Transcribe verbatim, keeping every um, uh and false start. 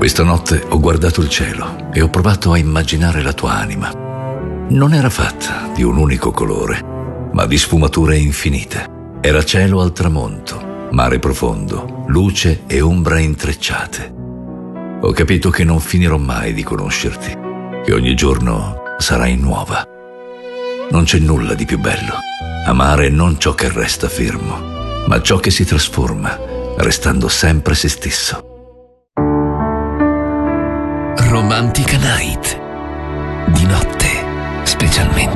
Questa notte ho guardato il cielo e ho provato a immaginare la tua anima. Non era fatta di un unico colore, ma di sfumature infinite. Era cielo al tramonto, mare profondo, luce e ombra intrecciate. Ho capito che non finirò mai di conoscerti, che ogni giorno sarai nuova. Non c'è nulla di più bello. Amare non ciò che resta fermo, ma ciò che si trasforma, restando sempre se stesso. Romantica Night. Di notte, specialmente.